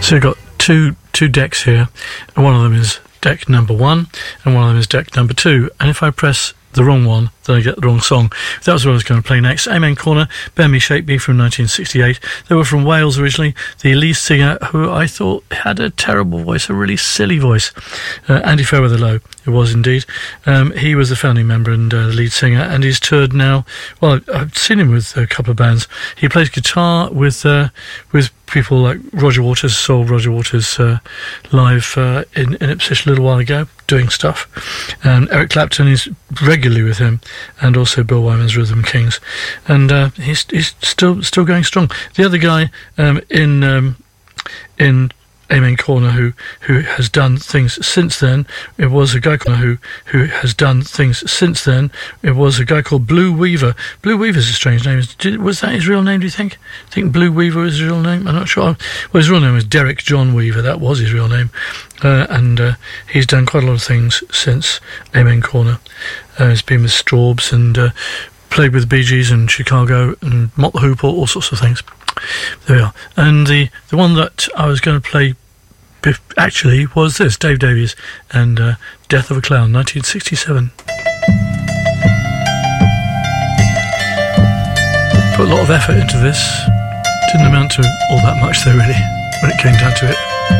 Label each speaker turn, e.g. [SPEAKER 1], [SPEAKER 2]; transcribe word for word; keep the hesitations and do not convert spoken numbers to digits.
[SPEAKER 1] So you've got two two decks here. One of them is deck number one, and one of them is deck number two. And if I press the wrong one, then I get the wrong song. That was what I was going to play next. Amen Corner, Bear Me, Shake Me from nineteen sixty-eight. They were from Wales originally. The lead singer, who I thought had a terrible voice, a really silly voice, uh, Andy Fairweather Low, it was indeed. Um, he was the founding member and uh, the lead singer, and he's toured now. Well, I've seen him with a couple of bands. He plays guitar with uh, with people like Roger Waters, saw Roger Waters uh, live uh, in, in Ipswich a little while ago, doing stuff. And Eric Clapton is regularly with him, and also Bill Wyman's Rhythm Kings. And uh, he's he's still still going strong. The other guy um, in um, in Amen Corner who who has done things since then, it was a guy called who who has done things since then. It was a guy called Blue Weaver. Blue Weaver's a strange name. Did, was that his real name, do you think? I think Blue Weaver was his real name. I'm not sure. Well, his real name was Derek John Weaver. That was his real name. Uh, and uh, he's done quite a lot of things since Amen Corner. Uh, he's been with Straubs and uh, played with the Bee Gees and Chicago and Mott the Hoople, all sorts of things. There we are. And the, the one that I was going to play actually was this, Dave Davies and uh, Death of a Clown, nineteen sixty-seven. Put a lot of effort into this. Didn't amount to all that much though, really, when it came down to it.